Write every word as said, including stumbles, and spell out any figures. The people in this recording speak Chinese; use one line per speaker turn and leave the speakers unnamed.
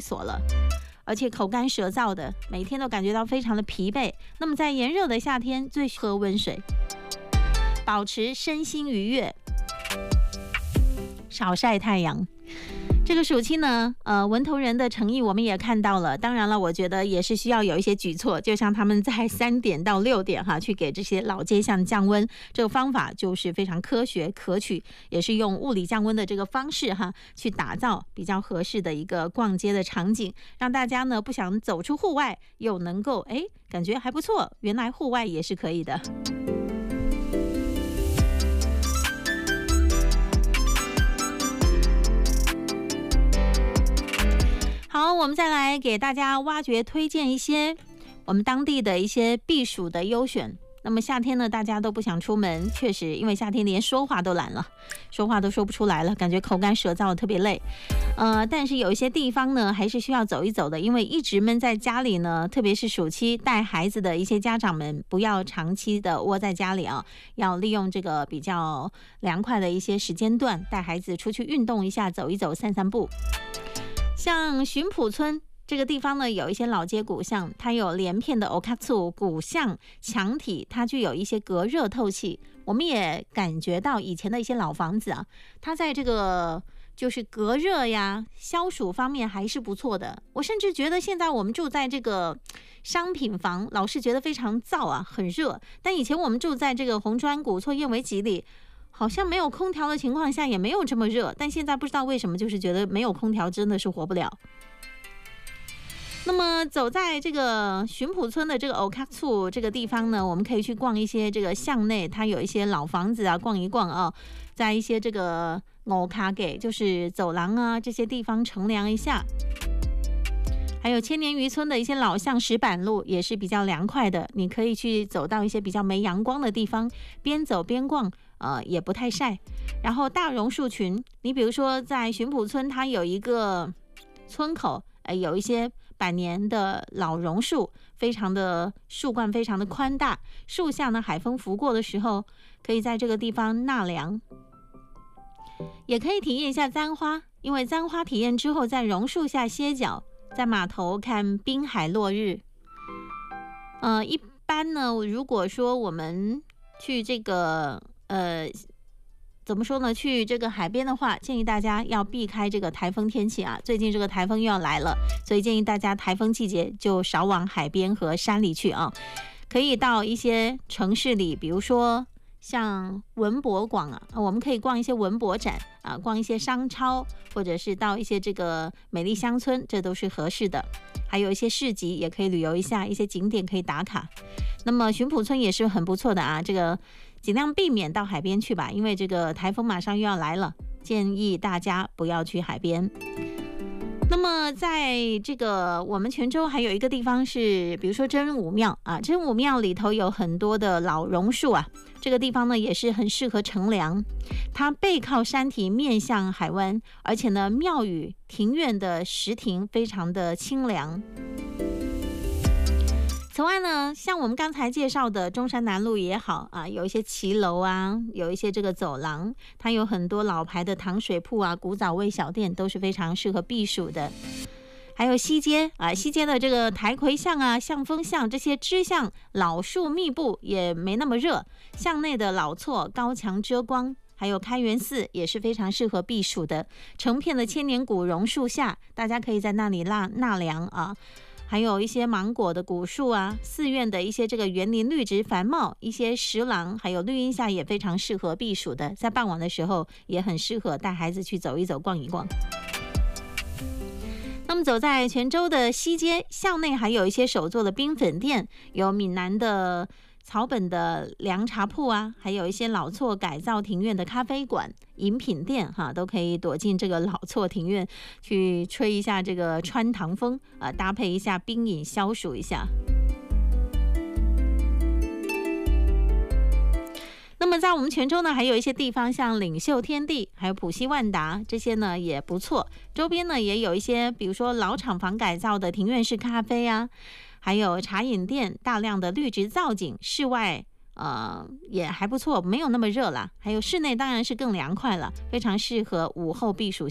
锁了，而且口干舌燥的，每天都感觉到非常的疲惫。那么在炎热的夏天，最喝温水，保持身心愉悦，少晒太阳。这个暑期呢，呃，文头人的诚意我们也看到了。当然了，我觉得也是需要有一些举措，就像他们在三点到六点哈，去给这些老街巷降温，这个方法就是非常科学可取，也是用物理降温的这个方式哈，去打造比较合适的一个逛街的场景，让大家呢不想走出户外，又能够哎感觉还不错，原来户外也是可以的。好，我们再来给大家挖掘推荐一些我们当地的一些避暑的优选。那么夏天呢，大家都不想出门，确实因为夏天连说话都懒了，说话都说不出来了，感觉口干舌燥，特别累。呃，但是有一些地方呢，还是需要走一走的，因为一直闷在家里呢，特别是暑期带孩子的一些家长们，不要长期的窝在家里啊，要利用这个比较凉快的一些时间段，带孩子出去运动一下，走一走，散散步。像巡捕村这个地方呢，有一些老街古巷，它有连片的 okatsu 古巷墙体，它具有一些隔热透气。我们也感觉到以前的一些老房子啊，它在这个就是隔热呀、消暑方面还是不错的。我甚至觉得现在我们住在这个商品房，老是觉得非常燥啊，很热。但以前我们住在这个红砖古厝燕尾集里，好像没有空调的情况下也没有这么热，但现在不知道为什么，就是觉得没有空调真的是活不了。那么走在这个巡捕村的这个 okatsu 这个地方呢，我们可以去逛一些这个巷内，它有一些老房子啊，逛一逛啊，在一些这个 okage 就是走廊啊这些地方乘凉一下。还有千年渔村的一些老巷石板路也是比较凉快的，你可以去走到一些比较没阳光的地方，边走边逛，呃，也不太晒。然后大榕树群，你比如说在巡捕村，它有一个村口，呃，有一些百年的老榕树，非常的树冠非常的宽大，树下呢海风拂过的时候，可以在这个地方纳凉。也可以体验一下簪花，因为簪花体验之后，在榕树下歇脚，在码头看滨海落日。呃，一般呢，如果说我们去这个呃，怎么说呢？去这个海边的话，建议大家要避开这个台风天气啊。最近这个台风又要来了，所以建议大家台风季节就少往海边和山里去啊。可以到一些城市里，比如说像文博馆啊，我们可以逛一些文博展啊，逛一些商超，或者是到一些这个美丽乡村，这都是合适的。还有一些市集也可以旅游一下，一些景点可以打卡。那么巡捕村也是很不错的啊，这个尽量避免到海边去吧，因为这个台风马上又要来了，建议大家不要去海边。那么在这个我们泉州还有一个地方是，比如说真武庙啊，真武庙里头有很多的老榕树啊，这个地方呢也是很适合乘凉，它背靠山体，面向海湾，而且呢庙宇庭院的石亭非常的清凉。此外呢，像我们刚才介绍的中山南路也好啊，有一些骑楼啊，有一些这个走廊，它有很多老牌的糖水铺啊、古早味小店，都是非常适合避暑的。还有西街啊，西街的这个台葵巷啊、象峰巷这些支巷老树密布，也没那么热。巷内的老厝高墙遮光，还有开元寺也是非常适合避暑的。成片的千年古榕树下，大家可以在那里纳纳凉啊。还有一些芒果的古树啊，寺院的一些这个园林绿植繁茂，一些石廊还有绿荫下也非常适合避暑的，在傍晚的时候也很适合带孩子去走一走逛一逛。那么走在泉州的西街巷内，还有一些手做的冰粉店，有闽南的草本的凉茶铺啊，还有一些老厝改造庭院的咖啡馆、饮品店哈，都可以躲进这个老厝庭院去吹一下这个穿堂风啊，搭配一下冰饮消暑一下。那么在我们泉州呢，还有一些地方像领袖天地，还有浦西万达，这些呢也不错。周边呢也有一些，比如说老厂房改造的庭院式咖啡啊，还有茶饮店，大量的绿植造景，室外呃也还不错，没有那么热了。还有室内当然是更凉快了，非常适合午后避暑